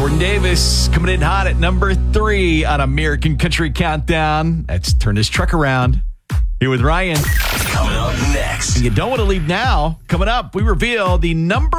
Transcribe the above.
Jordan Davis coming in hot at number 3 on American Country Countdown. Let's turn this truck around. Here with Ryan. Coming up next. You don't want to leave now. Coming up, we reveal the number